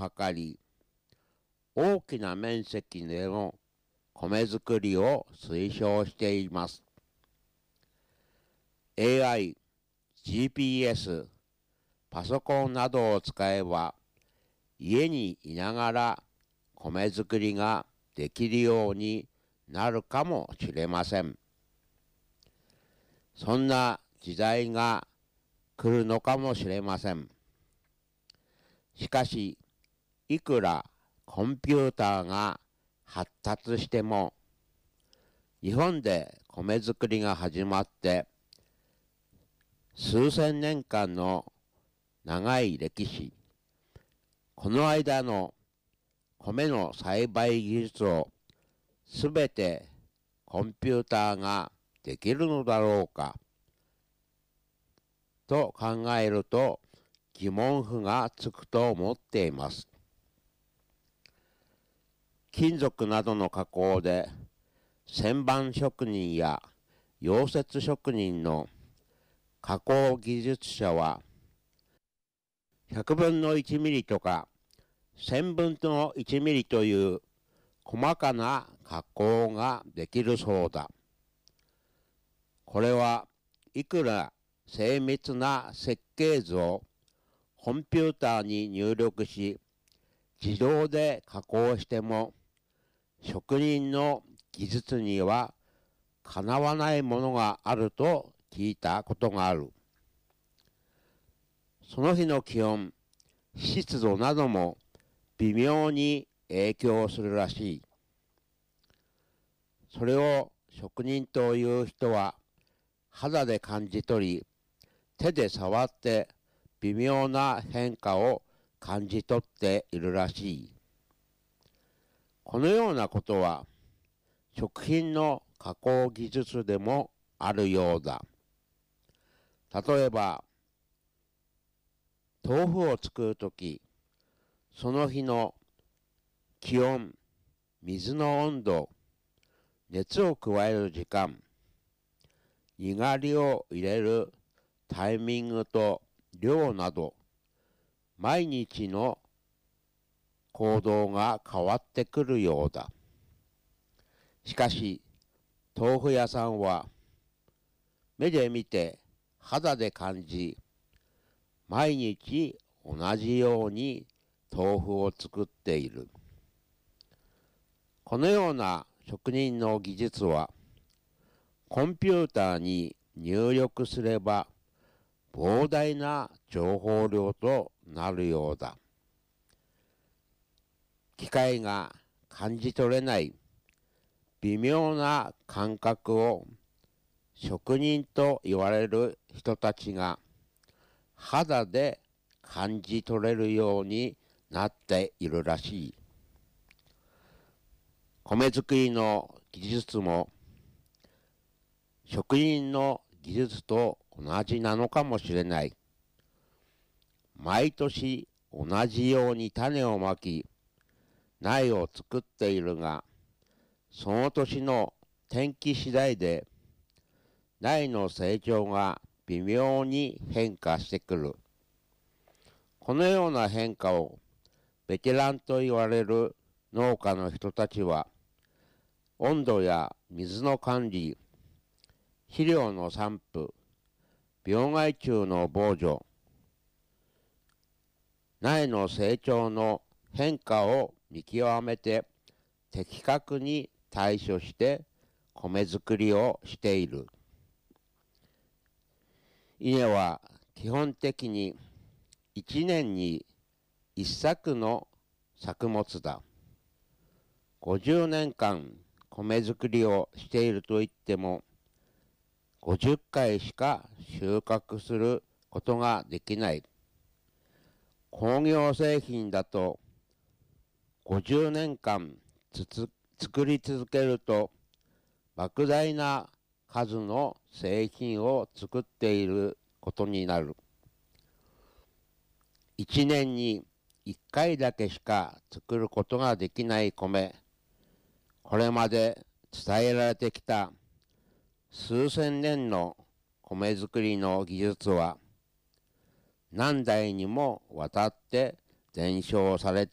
図り、大きな面積での米作りを推奨しています。AI、GPS、パソコンなどを使えば、家にいながら米作りができるようになるかもしれません。そんな時代が来るのかもしれません。しかし、いくらコンピューターが発達しても、日本で米作りが始まって数千年間の長い歴史、この間の米の栽培技術をすべてコンピューターができるのだろうかと考えると疑問符がつくと思っています。金属などの加工で旋盤職人や溶接職人の加工技術者は100分の1ミリとか1000分の1ミリという細かな加工ができるそうだ。これはいくら精密な設計図をコンピューターに入力し自動で加工しても職人の技術にはかなわないものがあると聞いたことがある。その日の気温、湿度なども微妙に影響するらしい。それを職人という人は肌で感じ取り、手で触って微妙な変化を感じ取っているらしい。このようなことは食品の加工技術でもあるようだ。例えば、豆腐を作るとき、その日の気温、水の温度、熱を加える時間、にがりを入れるタイミングと量など、毎日の行動が変わってくるようだ。しかし、豆腐屋さんは、目で見て肌で感じ、毎日同じように豆腐を作っている。このような職人の技術は、コンピューターに入力すれば膨大な情報量となるようだ。機械が感じ取れない微妙な感覚を職人と言われる人たちが肌で感じ取れるようになっているらしい。米作りの技術も職人の技術と同じなのかもしれない。毎年同じように種をまき、苗を作っているが、その年の天気次第で苗の成長が微妙に変化してくる。このような変化をベテランと言われる農家の人たちは、温度や水の管理、肥料の散布、病害虫の防除、苗の成長の変化を見極めて的確に対処して米作りをしている。稲は基本的に1年に1作の作物だ。50年間米作りをしていると言っても50回しか収穫することができない。工業製品だと50年間作り続けると莫大な数の製品を作っていることになる。1年に1回だけしか作ることができない米。これまで伝えられてきた数千年の米作りの技術は何代にもわたって伝承され